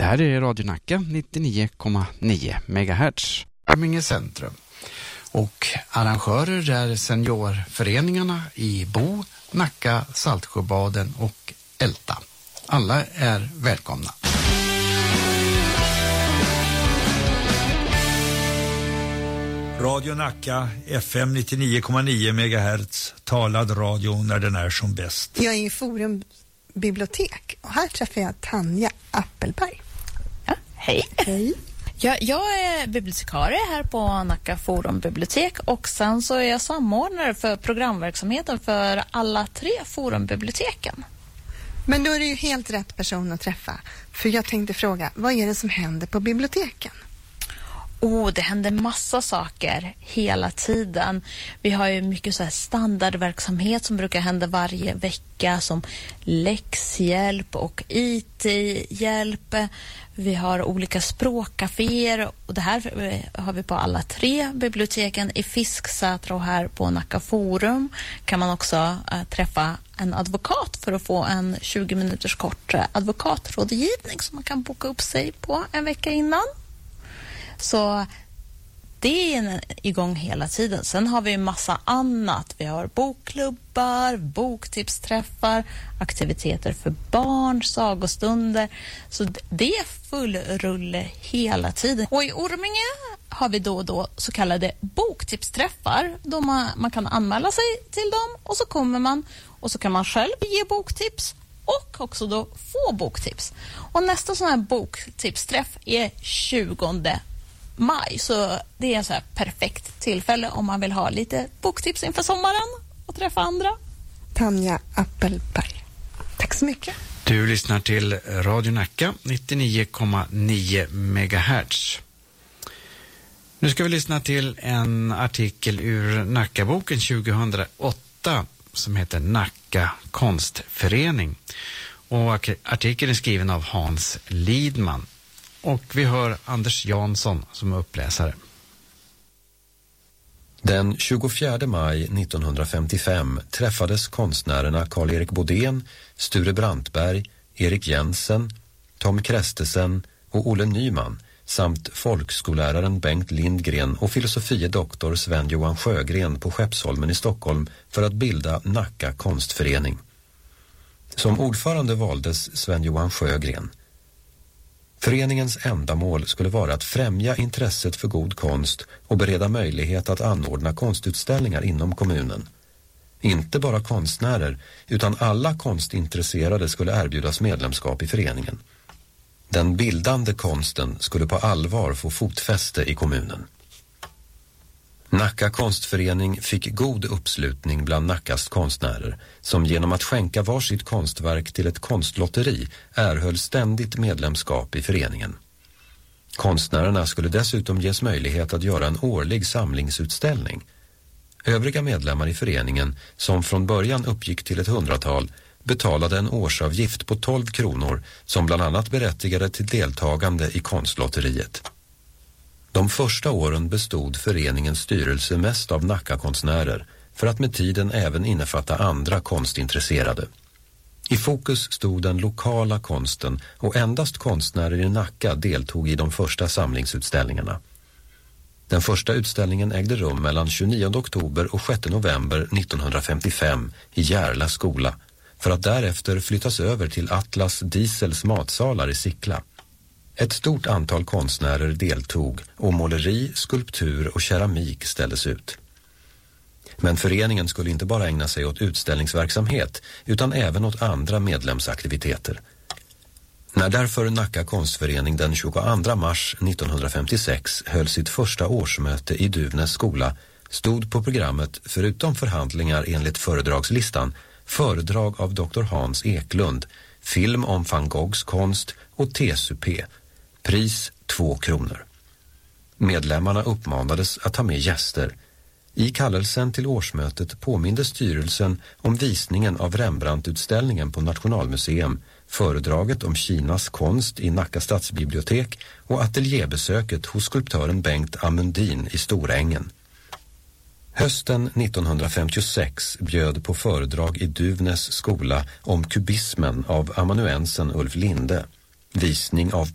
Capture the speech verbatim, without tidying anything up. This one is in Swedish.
här är Radio Nacka nittionio komma nio megahertz. Arminge centrum. Och arrangörer är seniorföreningarna i Bo, Nacka, Saltsjöbaden och Älta. Alla är välkomna. Radio Nacka, F M nittionio komma nio megahertz, talad radio när den är som bäst. Jag är i Forum bibliotek och här träffar jag Tanja Appelberg. Ja, hej. Hej. Jag, jag är bibliotekarie här på Nacka Forum bibliotek och sen så är jag samordnare för programverksamheten för alla tre forumbiblioteken. Men då är det ju helt rätt person att träffa. För jag tänkte fråga, vad är det som händer på biblioteken? Oh, det händer massa saker hela tiden. Vi har ju mycket så här standardverksamhet som brukar hända varje vecka som läxhjälp och I T-hjälp. Vi har olika språkcaféer och det här har vi på alla tre biblioteken. I Fisksätra och här på Nacka Forum kan man också äh, träffa en advokat för att få en tjugo minuters kort advokatrådgivning som man kan boka upp sig på en vecka innan. Så det är igång hela tiden. Sen har vi en massa annat. Vi har bokklubbar, boktipsträffar, aktiviteter för barn, sagostunder. Så det är full rulle hela tiden. Och i Orminge har vi då och då så kallade boktipsträffar. Då man, man kan anmäla sig till dem och så kommer man och så kan man själv ge boktips och också då få boktips. Och nästa sån här boktipsträff är tjugonde maj, så det är en så här perfekt tillfälle om man vill ha lite boktips inför sommaren och träffa andra. Tanja Appelberg. Tack så mycket. Du lyssnar till Radio Nacka nittionio komma nio megahertz. Nu ska vi lyssna till en artikel ur Nackaboken tjugohundraåtta som heter Nacka konstförening. Och artikeln är skriven av Hans Lidman. Och vi hör Anders Jansson som uppläsare. Den tjugofjärde maj nittonhundrafemtiofem träffades konstnärerna Karl-Erik Bodén, Sture Brantberg, Erik Jensen, Tom Krestesen och Olle Nyman samt folkskolläraren Bengt Lindgren och filosofie doktor Sven Johan Sjögren på Skeppsholmen i Stockholm för att bilda Nacka konstförening. Som ordförande valdes Sven Johan Sjögren. Föreningens ändamål skulle vara att främja intresset för god konst och bereda möjlighet att anordna konstutställningar inom kommunen. Inte bara konstnärer, utan alla konstintresserade skulle erbjudas medlemskap i föreningen. Den bildande konsten skulle på allvar få fotfäste i kommunen. Nacka konstförening fick god uppslutning bland Nackas konstnärer som genom att skänka varsitt konstverk till ett konstlotteri erhöll ständigt medlemskap i föreningen. Konstnärerna skulle dessutom ges möjlighet att göra en årlig samlingsutställning. Övriga medlemmar i föreningen, som från början uppgick till ett hundratal, betalade en årsavgift på tolv kronor som bland annat berättigade till deltagande i konstlotteriet. De första åren bestod föreningens styrelse mest av Nacka-konstnärer för att med tiden även innefatta andra konstintresserade. I fokus stod den lokala konsten och endast konstnärer i Nacka deltog i de första samlingsutställningarna. Den första utställningen ägde rum mellan tjugonionde oktober och sjätte november nittonhundrafemtiofem i Järla skola för att därefter flyttas över till Atlas Diesels matsalar i Sickla. Ett stort antal konstnärer deltog och måleri, skulptur och keramik ställdes ut. Men föreningen skulle inte bara ägna sig åt utställningsverksamhet utan även åt andra medlemsaktiviteter. När därför Nacka konstförening den tjugoandra mars nittonhundrafemtiosex höll sitt första årsmöte i Duvnäs skola stod på programmet, förutom förhandlingar enligt föredragslistan, föredrag av doktor Hans Eklund, film om van Goghs konst och T-supé. Pris två kronor. Medlemmarna uppmanades att ta med gäster. I kallelsen till årsmötet påminde styrelsen om visningen av Rembrandt-utställningen på Nationalmuseum, föredraget om Kinas konst i Nacka stadsbibliotek och ateljébesöket hos skulptören Bengt Amundin i Storängen. Hösten nittonhundrafemtiosex bjöd på föredrag i Duvnäs skola om kubismen av amanuensen Ulf Linde, visning av